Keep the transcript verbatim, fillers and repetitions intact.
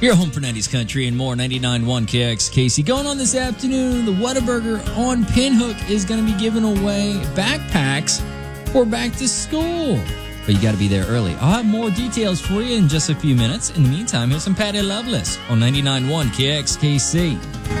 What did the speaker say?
Your home for nineties country and more. ninety-nine point one K X K C. Going on this afternoon, the Whataburger on Pinhook is going to be giving away backpacks for back to school. But you got to be there early. I'll have more details for you in just a few minutes. In the meantime, here's some Patty Loveless on ninety-nine point one K X K C.